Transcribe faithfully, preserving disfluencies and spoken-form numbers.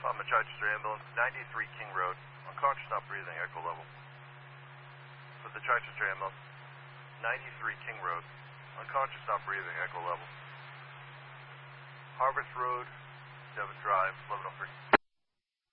I'm a Chichester ambulance, ninety-three King Road, unconscious, not breathing, echo level. For the Chichester ambulance, ninety-three King Road, unconscious, not breathing, echo level. Harvest Road, Devon Drive, eleven oh three.